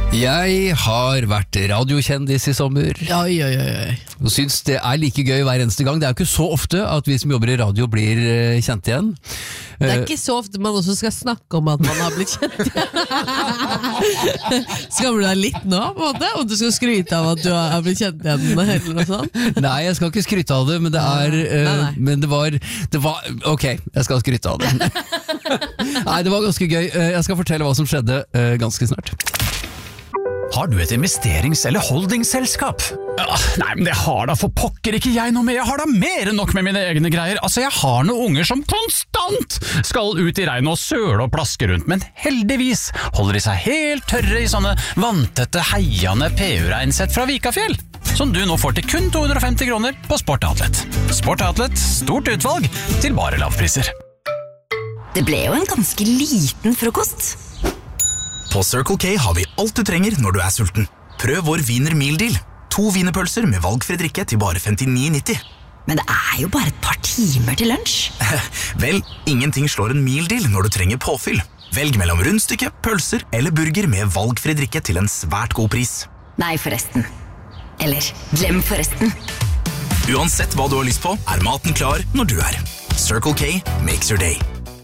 Jeg har vært radiokjendis I sommer. Oi. Og synes det like gøy hver eneste gang. Det jo ikke så ofte at vi som jobber I radio blir kjent igjen. Det ikke så ofte man også skal snakke om at man har blitt kjent igjen. Skammer du deg litt nå, på en måte? Om du skal skryte av at du har blitt kjent igjen eller noe sånt? Nei, jeg skal ikke skryte av det, men Nei. Men det var ok, jeg skal skryte av det. Nei, det var ganske gøy. Jeg skal fortelle hva som skjedde ganske snart. Har du et investerings- eller holdingselskap? Nei, men det har da for pokker ikke jeg noe med. Jeg har da mer enn nok med mine egne greier. Altså, jeg har noen unger som konstant skal ut I regnet og søle og plaske rundt, men heldigvis holder de seg helt tørre I sånne vanntette, heiende PU-regnsett fra Vikafjell, som du nå får til kun 250 kroner på Sport Outlet. Sport Outlet, stort utvalg til bare lavpriser. Det ble jo en ganske liten frokost. På Circle K har vi alt du trenger når du sulten. Prøv vår Wiener Meal Deal. 2 wienerpølser med valgfri drikke til bare 59,90. Men det jo bare et par timer til lunsj. Vel, ingenting slår en meal deal når du trenger påfyll. Velg mellom rundstykke, pølser eller burger med valgfri drikke til en svært god pris. Nei, forresten. Eller, glem forresten. Uansett hva du har lyst på, maten klar når du Circle K makes your day.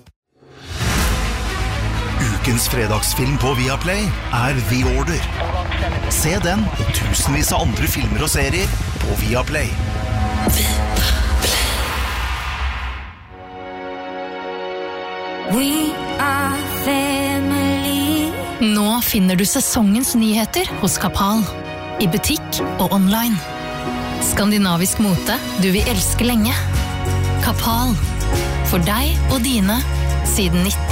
Ukens fredagsfilm på Viaplay The Order. Se den og tusenvis av andre filmer og serier på Viaplay. We are family. Nå finner du sesongens nyheter hos Kapal. I butikk og online. Skandinavisk mote du vil elske lenge. Kapal. For deg og dine siden 19